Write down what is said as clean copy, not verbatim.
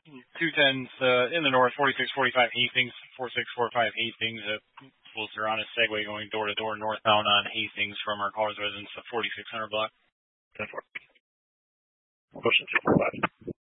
210s in the north, 4645 Hastings, 4645 Hastings. We're on a Segway going door to door northbound on Hastings from our caller's residence, the 4600 block. 10-4. Question 245.